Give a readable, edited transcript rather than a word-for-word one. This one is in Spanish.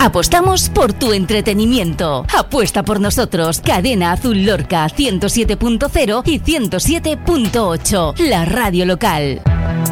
Apostamos por tu entretenimiento. Apuesta por nosotros. Cadena Azul Lorca 107.0 y 107.8. La radio local.